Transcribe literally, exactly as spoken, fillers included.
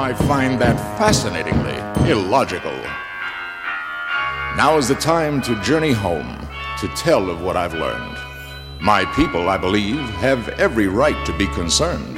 I find that fascinatingly illogical. Now is the time to journey home, to tell of what I've learned. My people, I believe, have every right to be concerned.